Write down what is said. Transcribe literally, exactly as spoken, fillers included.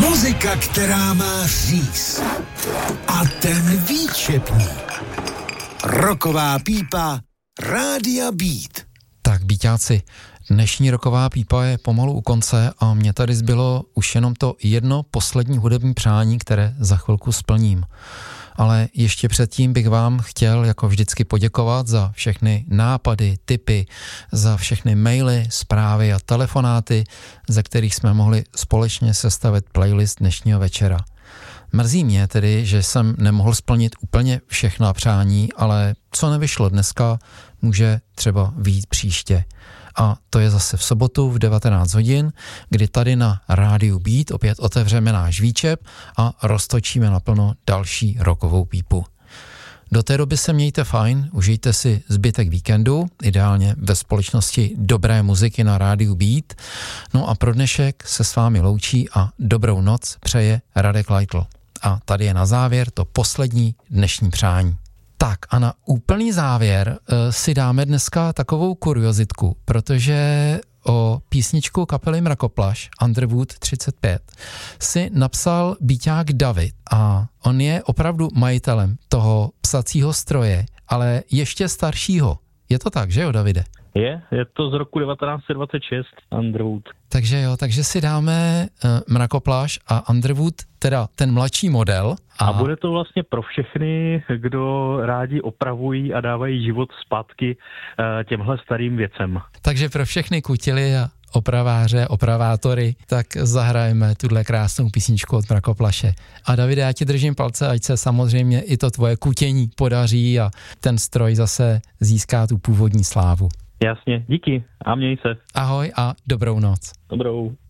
Muzika, která má říz. A ten výčepník. Rocková pípa Rádia Beat. Tak, Beatáci, dnešní rocková pípa je pomalu u konce a mě tady zbylo už jenom to jedno poslední hudební přání, které za chvilku splním. Ale ještě předtím bych vám chtěl jako vždycky poděkovat za všechny nápady, tipy, za všechny maily, zprávy a telefonáty, ze kterých jsme mohli společně sestavit playlist dnešního večera. Mrzí mě tedy, že jsem nemohl splnit úplně všechna přání, ale co nevyšlo dneska, může třeba vyjít příště. A to je zase v sobotu v devatenáct hodin, kdy tady na Rádiu Beat opět otevřeme náš výčep a roztočíme naplno další rockovou pípu. Do té doby se mějte fajn, užijte si zbytek víkendu, ideálně ve společnosti dobré muziky na Rádiu Beat. No a pro dnešek se s vámi loučí a dobrou noc přeje Radek Leitl. A tady je na závěr to poslední dnešní přání. Tak a na úplný závěr uh, si dáme dneska takovou kuriozitku, protože o písničku kapely Mrakoplaš Underwood třicet pět si napsal Beaták David a on je opravdu majitelem toho psacího stroje, ale ještě staršího. Je to tak, že jo, Davide? Je, je to z roku devatenáct set dvacet šest Underwood. Takže jo, takže si dáme uh, Mrakoplaš a Underwood, teda ten mladší model. A... a bude to vlastně pro všechny, kdo rádi opravují a dávají život zpátky uh, těmhle starým věcem. Takže pro všechny kutily a opraváře, opravátory, tak zahrajeme tuhle krásnou písničku od Mrakoplaše. A Davide, já ti držím palce, ať se samozřejmě i to tvoje kutění podaří a ten stroj zase získá tu původní slávu. Jasně, díky a měj se. Ahoj a dobrou noc. Dobrou.